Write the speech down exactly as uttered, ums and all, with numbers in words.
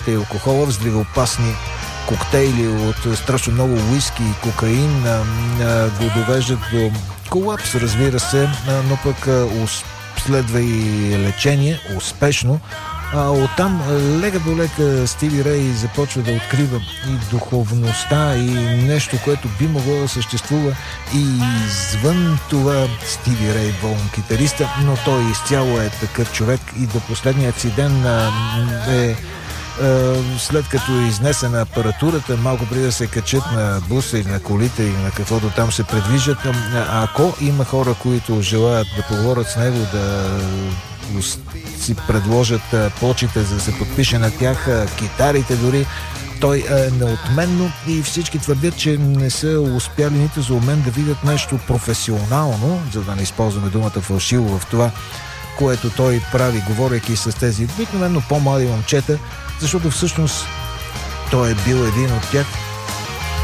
цигарите и алкохола, взривоопасни коктейли от страшно много уиски и кокаин а, а, го довеждат до колапс, разбира се, а, но пък а, следва и лечение, успешно. А оттам лека до лека Стиви Рей започва да открива и духовността, и нещо, което би могло да съществува и извън това. Стиви Рей, волн китариста, но той изцяло е такъв човек и до последният си ден а, е след като е изнесена апаратурата, малко преди да се качат на буса или на колите или на каквото там се предвижат, ако има хора, които желаят да поговорят с него, да си предложат почите, за да се подпише на тях, китарите дори, той е неотменно и всички твърдят, че не са успяли нито за момент да видят нещо професионално, за да не използваме думата фалшиво в това, което той прави, говорейки с тези обикновено по-млади момчета, защото всъщност той е бил един от тях